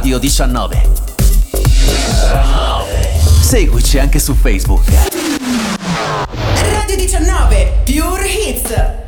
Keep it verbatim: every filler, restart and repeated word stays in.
Radio diciannove. Seguici anche su Facebook. Radio diciannove, Pure Hits.